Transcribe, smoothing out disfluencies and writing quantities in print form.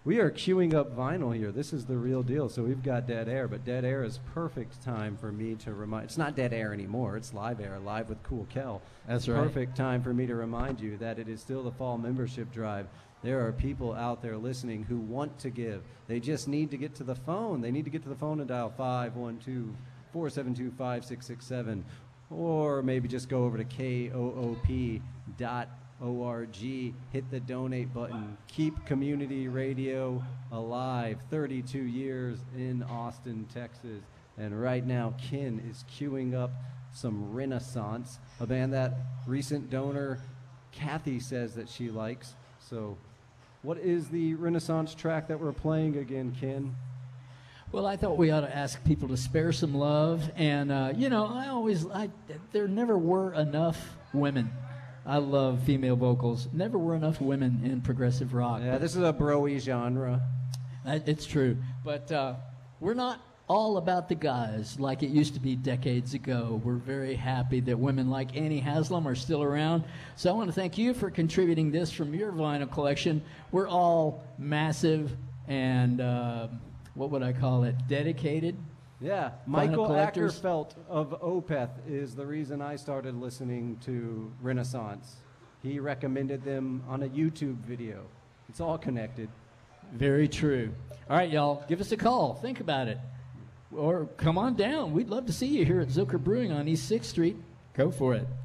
We are queuing up vinyl here. This is the real deal. So we've got Dead Air, but Dead Air is perfect time for me to remind. It's not Dead Air anymore. It's Live Air, live with Cool Kel. That's right. Perfect time for me to remind you that it is still the fall membership drive. There are people out there listening who want to give. They just need to get to the phone. They need to get to the phone and dial 512-472-5667, or maybe just go over to koop.org, hit the donate button. Keep community radio alive. 32 years in Austin, Texas. And right now, Ken is queuing up some Renaissance, a band that recent donor Kathy says that she likes. So what is the Renaissance track that we're playing again, Ken? Well, I thought we ought to ask people to spare some love. And, there never were enough women. I love female vocals. Never were enough women in progressive rock. Yeah, this is a bro-y genre. It's true. But we're not all about the guys like it used to be decades ago. We're very happy that women like Annie Haslam are still around. So I want to thank you for contributing this from your vinyl collection. We're all massive and, what would I call it, dedicated. Yeah, Michael Ackerfeld of Opeth is the reason I started listening to Renaissance. He recommended them on a YouTube video. It's all connected. Very true. All right, y'all, give us a call. Think about it. Or come on down. We'd love to see you here at Zucker Brewing on East 6th Street. Go for it.